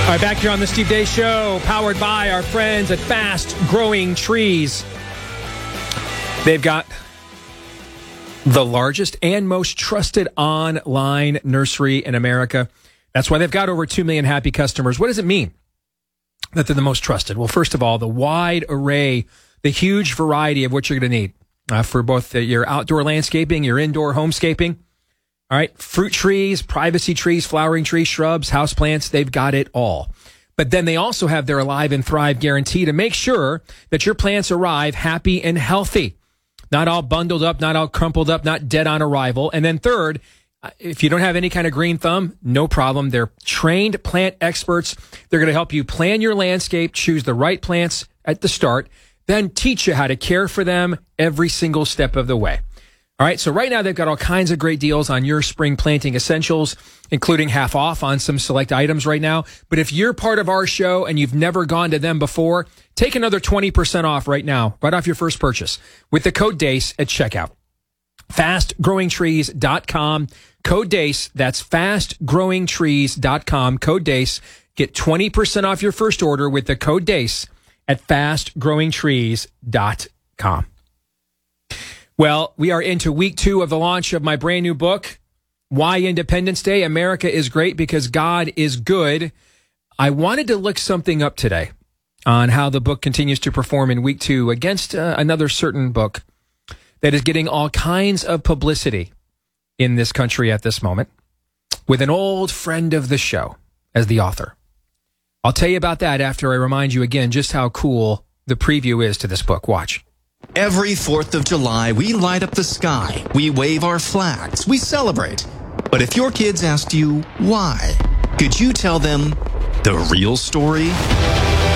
All right, back here on the Steve Deace Show, powered by our friends at Fast Growing Trees. They've got the largest and most trusted online nursery in America. That's why they've got over 2 million happy customers. What does it mean that they're the most trusted? Well, first of all, the wide array, the huge variety of what you're going to need for both your outdoor landscaping, your indoor homescaping. All right, fruit trees, privacy trees, flowering trees, shrubs, houseplants, they've got it all. But then they also have their Alive and Thrive guarantee to make sure that your plants arrive happy and healthy. Not all bundled up, not all crumpled up, not dead on arrival. And then third, if you don't have any kind of green thumb, no problem. They're trained plant experts. They're going to help you plan your landscape, choose the right plants at the start, then teach you how to care for them every single step of the way. All right, so right now they've got all kinds of great deals on your spring planting essentials, including half off on some select items right now. But if you're part of our show and you've never gone to them before, take another 20% off right now, right off your first purchase with the code DEACE at checkout. FastGrowingTrees.com, code DEACE. That's FastGrowingTrees.com, code DEACE. Get 20% off your first order with the code DEACE at FastGrowingTrees.com. Well, we are into week 2 of the launch of my brand new book, Why Independence Day? America is Great Because God is Good. I wanted to look something up today on how the book continues to perform in week 2 against another certain book that is getting all kinds of publicity in this country at this moment, with an old friend of the show as the author. I'll tell you about that after I remind you again just how cool the preview is to this book. Watch. Every 4th of July, we light up the sky, we wave our flags, we celebrate. But if your kids asked you why, could you tell them the real story?